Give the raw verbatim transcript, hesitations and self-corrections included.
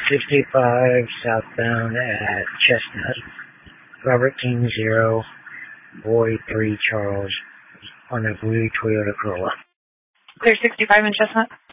sixty-five southbound at Chestnut. Robert King zero, Boy three Charles on a blue Toyota Corolla. Clear sixty-five in Chestnut.